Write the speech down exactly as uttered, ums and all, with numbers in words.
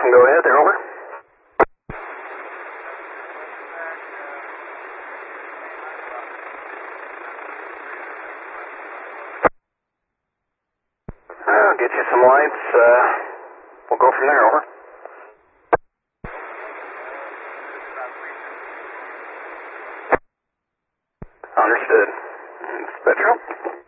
some go ahead there, over. I'll get you some lights. Uh, we'll go from there, over. Understood. Spectrum.